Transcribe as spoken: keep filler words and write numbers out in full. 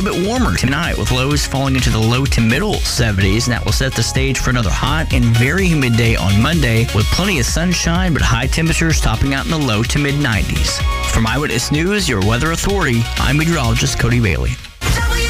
little bit warmer tonight with lows falling into the low to middle seventies, and that will set the stage for another hot and very humid day on Monday with plenty of sunshine, but high temperatures topping out in the low to mid nineties. From Eyewitness News, your weather authority, I'm meteorologist Cody Bailey.